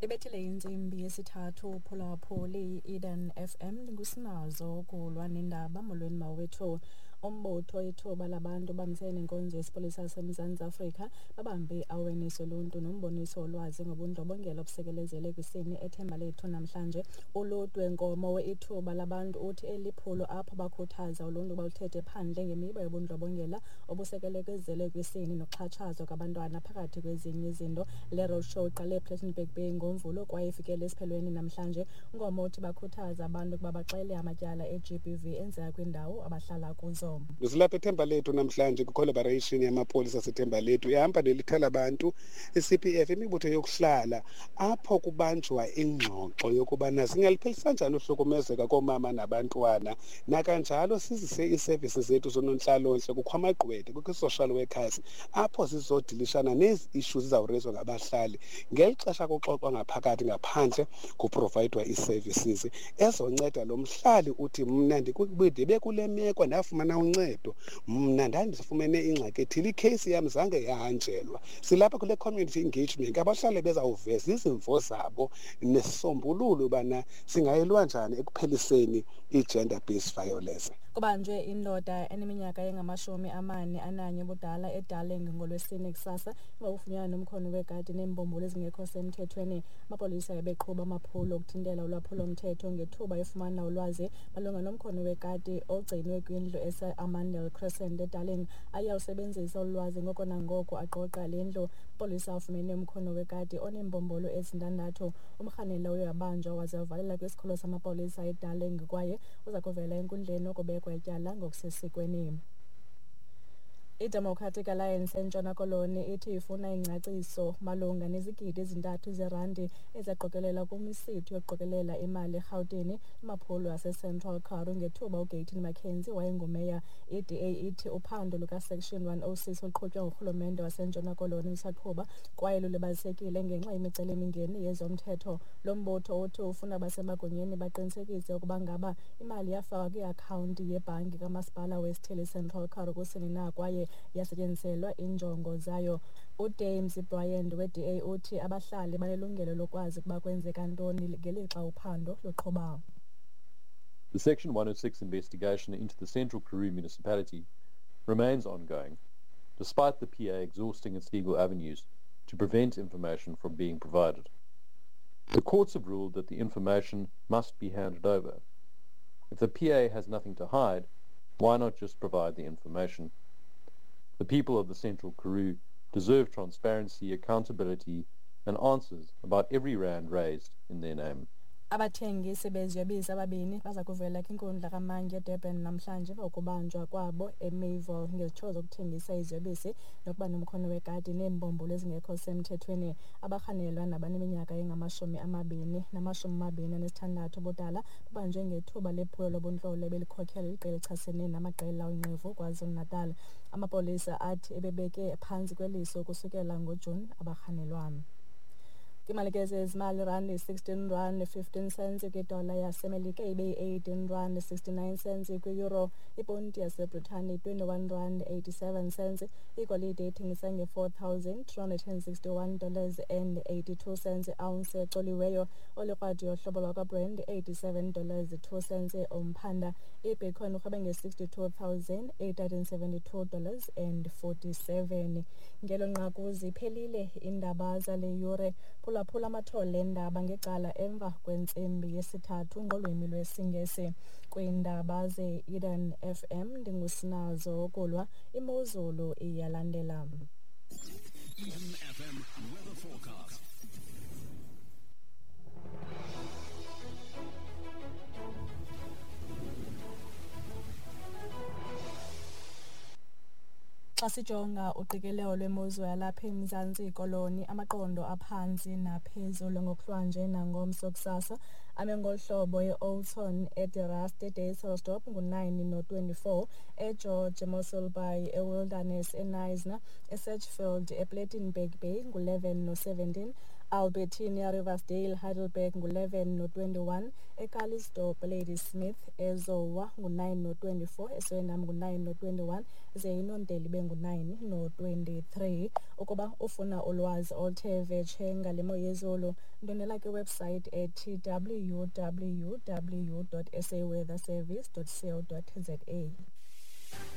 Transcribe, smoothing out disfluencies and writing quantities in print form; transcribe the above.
Ibethile insimbi yesithathu phulaphuli Eden FM ngusinazo kulwa nendaba molweni mawethu. Umbutho ithuba labantu bamse nenkonzo yesipolisa seMzantsi Afrika babambe awareness oluntu nomboniso olwazi ngobundlobongela obusekelezele kwisini ethemba lethu namhlanje. Uludwe Nkomo weithuba labantu uthi eliphulo apho bakhuthaza uluntu baluthethe phandle ngemiba yobundlobongela obusekelezele kwisini nokuxhatshazwa kwabantwana phakathi kwezinye izinto. Le road show iqale ePlettenberg Bay ngoMvulo kwaye ifikele esiphelweni namhlanje. Nkomo uthi bakhuthaza abantu ukuba baxele amatyala e-GBV enzeka kwindawo abahlala kuzo. Silapha ethemba lethu namhlanje kwi-collaboration yamapolisa sethemba lethu ihamba nelithela abantu i-CPF imibutho yokuhlala apho kubanjwa ingxoxo yokubana singaliphelisa njani uhlukumezeka komama nabantwana nakanjalo sizise ii-services zethu zonontlalontle kukho amagqwetha kukho ii-social workers apho zizodilishana nezi issues zizawurezwa ngabahlali ngeli xesha kuxoxwa ngaphakathi ngaphandle kuprovayidwa ii-services ezonceda lo mhlali uthi mna ndibe kule meko ndafumana uncedo mna ndandifumene ingxaki ethile ikheyisi yam zange yahanjelwa. Silapha kule community engagement abahlali bezawuveza izimvo zabo nesisombululo ubana singayilwa njani ekupheliseni i-gender based violence. Kubanjwe indoda eneminyaka engamashumi-41 ubudala eDarling ngolwesine kusasa bakufunyanwa nomkhono wegadi neembombolo ezingekho semthethweni. Amapolisa ebeqhuba amaphulo okuthintela ulwaphulo-mthetho ngethuba efumana ulwazi malunga nomkhono wegadi ogcinwe kwindlu ese-Amandel Crescent eDarling. Ayawusebenzisa ulwazi ngoko nangoko aqoqa le ndlu. Apolisa afumene umkhono wegadi oneembombolo ezi-6. Umrhanelwa uye wabanjwa waze wavalela kwisikolo samapolisa eDarling kwaye uza kuvela enkundleni okubekwa ityala ngokusesikweni. I-Democratic Alliance eNtshona Koloni ithi ifuna ingcaciso malunga nezigidi ezintathu zeerandi ezaqokelela kumisitho yokuqokelela imali eRhawutini amaphulo aseCentral Karoo ngethuba uGayton Mackenzie wayengumeya. I-DA ithi uphando lukaSection 106 oluqhutywa ngurhulumente waseNtshona Koloni lusaqhuba kwaye lulibazisekile ngenxa yemicelimingeni yezomthetho. Lo mbutho uthi ufuna abasemagunyeni baqinisekise ukuba ngaba imali yafakwa kwiakhawunti yebhanki kamasipala wesithili Central Karoo kusini na kwaye yasetyenziselwa injongo zayo. uDames Bryant we-DA uthi abahlali banelungelo lokwazi ukuba kwenzeka ntoni ngelixa uphando luqhuba. The Section 106 investigation into the Central Karoo municipality remains ongoing, despite the PA exhausting its legal avenues to prevent information from being provided. The courts have ruled that the information must be handed over. If the PA has nothing to hide, why not just provide the information? The people of the Central Karoo deserve transparency, accountability, and answers about every rand raised in their name. Abathengisi beziyobisi ababini baza kuvela kwinkundla kaMantye eDurban namhlanje ukubanjwa kwabo eMayville ngezitshozo zokuthengisa iziyobisi nokuba nomkhono wegadi neembombolo ezingekho semthethweni. Abarhanelwa nabaneminyaka engamashumi-20 namashumi-26 ubudala babanjwe ngethuba lephulo lobuntlolo belikhokhela iqela elichasene namaqela onqevu KwaZulu-Natal. Amapolisa athi ebebeke phantsi kweliso ukusukela ngoJuni abarhanelwana. Kwimalike ezimali randi 16 rand 15 cents kwidola yasemelika ibe 18 rand 69 cents kwi-euro. Iponti yaseBritane 21 rand 87 cents. Igolide ithengisa $4,261.82. Ounce exoliweyo olikrwadi yohlobo lwakwaBrand $87.02. Umphanda iBitcoin urhwebe nge$62,872.47. Ngelo nqaku ziphelile iindaba zale yure. Phulaphula amathole endaba ngecala emva kwentsimbi yesithathu ngolwimi lwesiNgesi. Kwiindaba ze-Eden FM ndingusinazo kulwa imozulu iyalandela. Eden FM weather forecast. Xa sijonga uqikelelo lwemozulu yalapha eMzantsi Koloni, amaqondo aphantsi naphezulu ngokuhlwa nje nangomso kusasa ame ngolhlobo e-Olton, eDerust, eDayselsdorp ngu-9 no-24, eGeorge Mossel Bay, eWilderness, eNisna, eSedgefield, ePlatenburg Bay ngu-11 no-17, Albertina, Riversdale, Heidelberg ngu-11 no-21, eKalisport, Ladysmith, eZowa ngu-9 no-24, eSwendam ngu-9 no-21, ze-Inondeli bengu-9 no-23. Ukuba ufuna ulwazi oluthe vetshe ngalemo yezulu, ndonela kwiwebsite ethi www.saweatherservice.co.za.